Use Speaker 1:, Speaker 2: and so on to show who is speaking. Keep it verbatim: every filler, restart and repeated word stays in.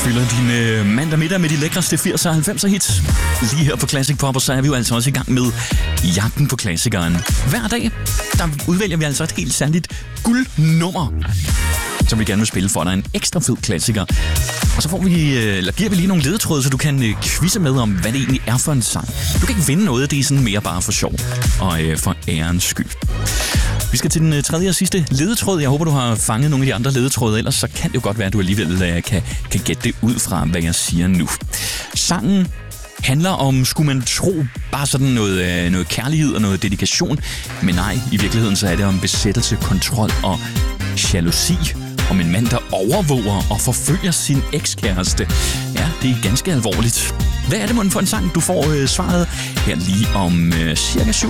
Speaker 1: fylder din øh, mandag middag med de lækreste firser og halvfemser hits. Lige her på Classic Pop, og så er vi jo altså også i gang med jagten på klassikeren. Hver dag, der udvælger vi altså et helt særligt guldnummer, som vi gerne vil spille for dig. En ekstra fed klassiker. Og så får vi, eller giver vi lige nogle ledetråde, så du kan øh, quizze med om, hvad det egentlig er for en sang. Du kan ikke vinde noget, det er sådan mere bare for sjov og øh, for ærens skyld. Vi skal til den tredje og sidste ledetråd. Jeg håber, du har fanget nogle af de andre ledetråde, ellers så kan det jo godt være, at du alligevel uh, kan, kan gætte det ud fra, hvad jeg siger nu. Sangen handler om, skulle man tro, bare sådan noget, uh, noget kærlighed og noget dedikation. Men nej, i virkeligheden så er det om besættelse, kontrol og jalousi. Om en mand, der overvåger og forfølger sin ekskæreste. Ja, det er ganske alvorligt. Hvad er det mon for en sang? Du får uh, svaret her lige om uh, cirka syv